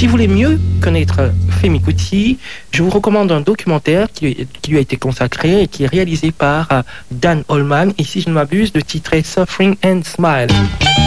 Si vous voulez mieux connaître Femi Kuti, je vous recommande un documentaire qui lui a été consacré et qui est réalisé par Dan Holman. Ici, je ne m'abuse, le titre est Suffering and Smile.